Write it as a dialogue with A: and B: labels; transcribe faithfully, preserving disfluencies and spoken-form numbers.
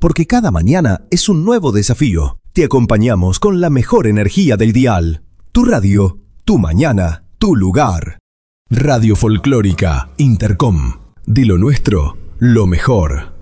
A: porque cada mañana es un nuevo desafío. Te acompañamos con la mejor energía del dial. Tu radio, tu mañana, tu lugar. Radio Folclórica Intercom. De lo nuestro, lo mejor.